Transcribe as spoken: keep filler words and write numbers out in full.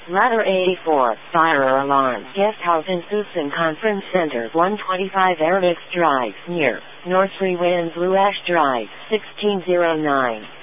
Ladder eighty-four, Fire Alarm Guest House in Susan Conference Center, one twenty-five Arabic Drive, near North Freeway and Blue Ash Drive, sixteen oh nine.